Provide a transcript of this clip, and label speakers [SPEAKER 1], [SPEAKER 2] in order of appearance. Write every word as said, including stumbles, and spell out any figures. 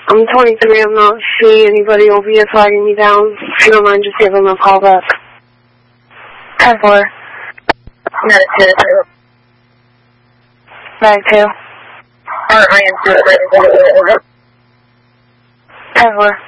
[SPEAKER 1] I'm twenty-three. I'm not seeing anybody over here flagging me down. If you don't mind, just give them a call back. ten four.
[SPEAKER 2] Nine two.
[SPEAKER 1] Nine two.
[SPEAKER 2] Or I am two.
[SPEAKER 1] ten four.